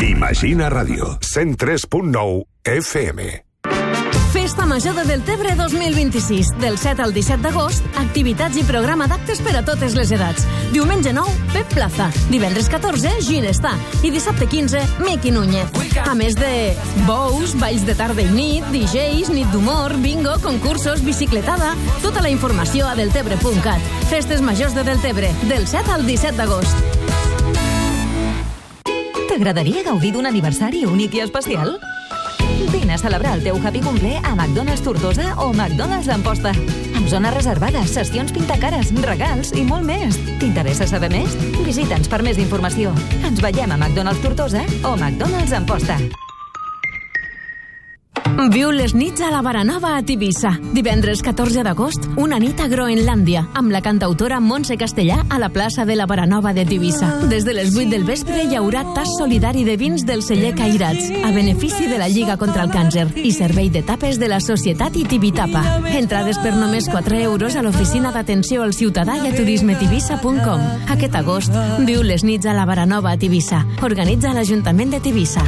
Imagina Ràdio, 103.9 FM. Festa Major de Deltebre 2026. Del 7 al 17 d'agost, activitats i programa d'actes per a totes les edats. Diumenge 9, Pep Plaza. Divendres 14, Ginestà. I dissabte 15, Miqui Núñez. A més de bous, balls de tarda i nit, DJs, nit d'humor, bingo, concursos, bicicletada... Tota la informació a deltebre.cat. Festes Majors de Deltebre, del 7 al 17 d'agost. T'agradaria gaudir d'un aniversari únic i especial? Vine a celebrar el teu happy cumple a McDonald's Tortosa o McDonald's Amposta. Amb zones reservades, sessions pintacares, regals i molt més. T'interessa saber més? Visita'ns per més informació. Ens veiem a McDonald's Tortosa o McDonald's Amposta. Viu les nits a la Baranova a Tivissa. Divendres 14 d'agost, una nit a Groenlàndia, amb la cantautora Montse Castellà a la plaça de la Baranova de Tivissa. Des de les 8 del vespre hi haurà tas solidari de vins del celler Cairats, a benefici de la Lliga contra el Càncer i servei de tapes de la Societat Itibitapa. Entrades per només 4 euros a l'oficina d'atenció al ciutadà i a turismetivissa.com. Aquest agost, viu les nits a la Baranova a Tivissa. Organitza l'Ajuntament de Tivissa.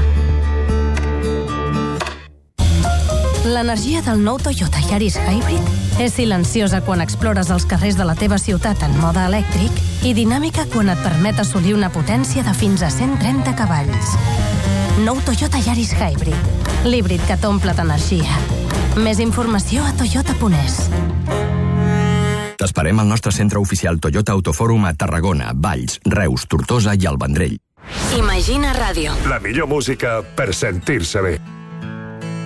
L'energia del nou Toyota Yaris Hybrid és silenciosa quan explores els carrers de la teva ciutat en mode elèctric i dinàmica quan et permet assolir una potència de fins a 130 cavalls. Nou Toyota Yaris Hybrid, l'híbrid que t'omple d'energia. Més informació a toyota.es. T'esperem al nostre centre oficial Toyota Autofòrum a Tarragona, Valls, Reus, Tortosa i el Vendrell. Imagina Ràdio. La millor música per sentir-se bé.